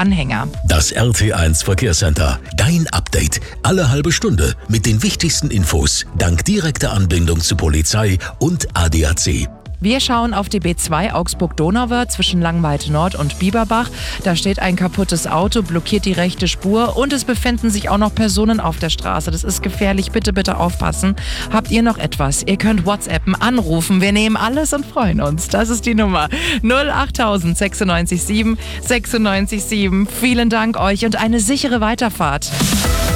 Anhänger. Das RT1 Verkehrscenter. Dein Update. Alle halbe Stunde mit den wichtigsten Infos. Dank direkter Anbindung zu Polizei und ADAC. Wir schauen auf die B2 Augsburg-Donauwörth zwischen Langweite Nord und Bieberbach. Da steht ein kaputtes Auto, blockiert die rechte Spur und es befinden sich auch noch Personen auf der Straße. Das ist gefährlich. Bitte, bitte aufpassen. Habt ihr noch etwas? Ihr könnt WhatsAppen, anrufen. Wir nehmen alles und freuen uns. Das ist die Nummer 08000 96 7 96 7. Vielen Dank euch und eine sichere Weiterfahrt.